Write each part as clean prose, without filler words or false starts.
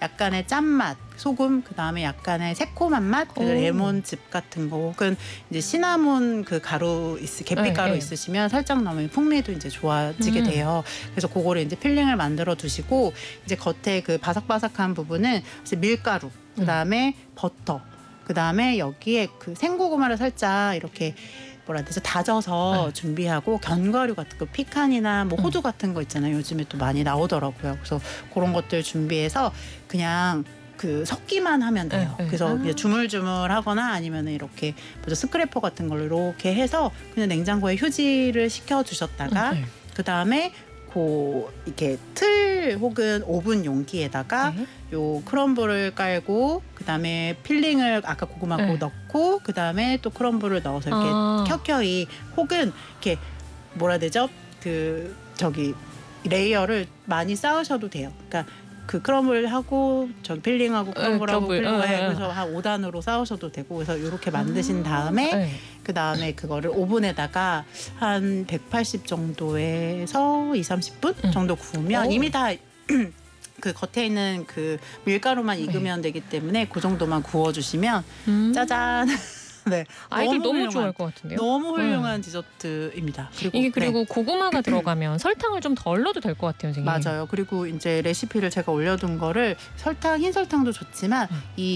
약간의 짠맛, 소금, 그 다음에 약간의 새콤한 맛, 그리고 레몬즙 같은 거, 혹은 이제 시나몬 그 가루 계피가루 있으시면 살짝 넣으면 풍미도 이제 좋아지게 돼요. 그래서 그거를 이제 필링을 만들어 두시고, 이제 겉에 그 바삭바삭한 부분은 이제 밀가루, 그 다음에 버터, 그 다음에 여기에 그 생고구마를 살짝 이렇게 뭐라 해야 되죠? 다져서 준비하고, 견과류 같은 거, 피칸이나 뭐 호두 같은 거 있잖아요. 요즘에 또 많이 나오더라고요. 그래서 그런 것들 준비해서 그냥 그 섞기만 하면 돼요. 그래서 그냥 주물주물하거나 아니면 이렇게 뭐죠? 스크래퍼 같은 걸로 이렇게 해서 그냥 냉장고에 휴지를 식혀 두셨다가 그 다음에 이렇게 틀 혹은 오븐 용기에다가 요 크럼블을 깔고, 그 다음에 필링을 아까 고구마고 넣고, 그 다음에 또 크럼블을 넣어서 이렇게 켜켜이, 혹은 이렇게 뭐라 해야 되죠? 그 레이어를 많이 쌓으셔도 돼요. 그러니까 그 크럼블하고 필링하고 크럼블하고 그래서 한 5단으로 쌓으셔도 되고, 그래서 이렇게 만드신 다음에 그 다음에 그거를 오븐에다가 한 180 정도에서 20-30분 정도 구우면 이미 다 그 겉에 있는 그 밀가루만 익으면 되기 때문에 그 정도만 구워주시면 짜잔. 네, 아이들 너무 좋아할 것 같은데요. 너무 훌륭한 디저트입니다. 그리고 고구마가 들어가면 설탕을 좀 덜 넣어도 될 것 같아요, 선생님. 맞아요. 그리고 이제 레시피를 제가 올려둔 거를 흰 설탕도 좋지만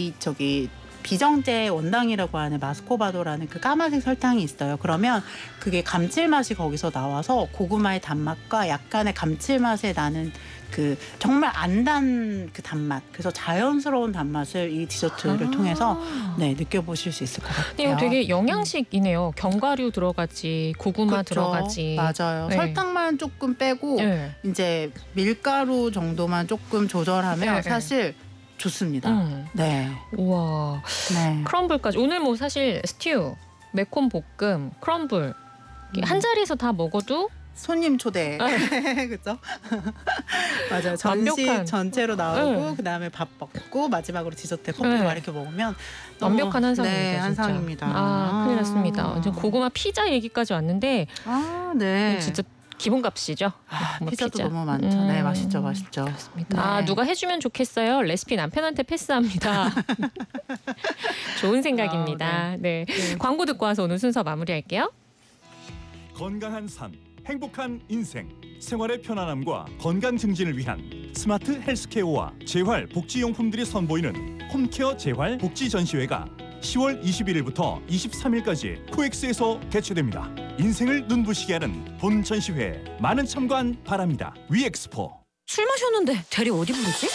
비정제 원당이라고 하는 마스코바도라는 그 까만색 설탕이 있어요. 그러면 그게 감칠맛이 거기서 나와서 고구마의 단맛과 약간의 감칠맛에 나는 그 정말 안 단 그 단맛, 그래서 자연스러운 단맛을 이 디저트를 통해서 느껴보실 수 있을 것 같아요. 이거 되게 영양식이네요. 견과류 들어가지, 고구마 들어가지. 맞아요. 설탕만 조금 빼고 이제 밀가루 정도만 조금 조절하면 사실 좋습니다. 네. 우와. 네. 크럼블까지. 오늘 뭐 사실 스튜, 매콤 볶음, 크럼블 한 자리에서 다 먹어도 손님 초대. 그렇죠? 맞아요. 전식 전체로 나오고 그다음에 밥 먹고 마지막으로 디저트 커피 이렇게 먹으면 완벽한 한상입니다. 네, 한상입니다. 큰일 났습니다. 고구마 피자 얘기까지 왔는데 네. 진짜 기본값이죠. 피자도 너무 많죠. 네, 맛있죠. 그렇습니다. 누가 해주면 좋겠어요. 레시피 남편한테 패스합니다. 좋은 생각입니다. 네. 광고 듣고 와서 오늘 순서 마무리할게요. 건강한 삶, 행복한 인생, 생활의 편안함과 건강 증진을 위한 스마트 헬스케어와 재활 복지용품들이 선보이는 홈케어 재활 복지 전시회가 10월 21일부터 23일까지 코엑스에서 개최됩니다. 인생을 눈부시게 하는 본 전시회에 많은 참관 바랍니다. 위엑스포. 술 마셨는데 대리 어디 부르지?